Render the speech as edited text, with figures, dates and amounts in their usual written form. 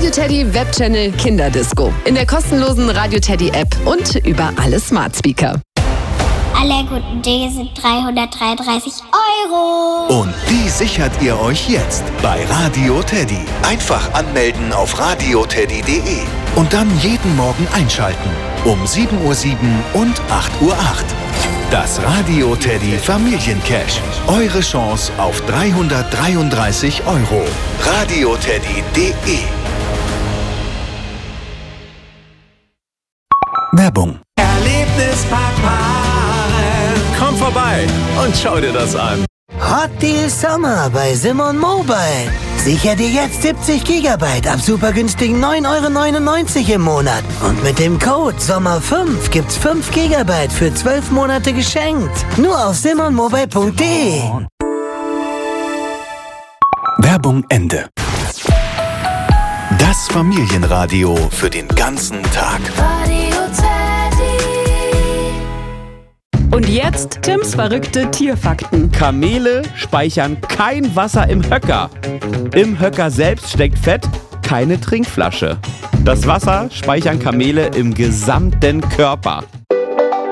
Radio Teddy Webchannel Kinderdisco. In der kostenlosen Radio Teddy App und über alle Smart Speaker. Alle guten Dinge sind 333 €. Und die sichert ihr euch jetzt bei Radio Teddy. Einfach anmelden auf radioteddy.de und dann jeden Morgen einschalten. Um 7:07 Uhr und 8:08 Uhr. Das Radio Teddy Familiencash. Eure Chance auf 333 €. radioteddy.de. Werbung. Erlebnispark Maren. Komm vorbei und schau dir das an. Hot Deal Sommer bei Simon Mobile. Sicher dir jetzt 70 GB ab super günstigen 9,99 € im Monat. Und mit dem Code SOMMER5 gibt's 5 GB für 12 Monate geschenkt. Nur auf simonmobile.de. Werbung Ende. Das Familienradio für den ganzen Tag. Und jetzt Tims verrückte Tierfakten. Kamele speichern kein Wasser im Höcker. Im Höcker selbst steckt Fett, keine Trinkflasche. Das Wasser speichern Kamele im gesamten Körper.